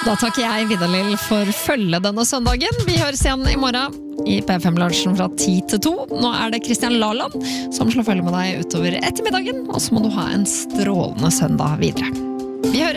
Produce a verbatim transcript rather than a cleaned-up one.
Da takker jeg Vidar-Lill for følge denne søndagen. Vi høres igjen i morgen i P fem-lunsjen fra ti til to. Nå er det Kristian Laland som slår følge med deg utover ettermiddagen, og så må du ha en strålende søndag videre. Vi høres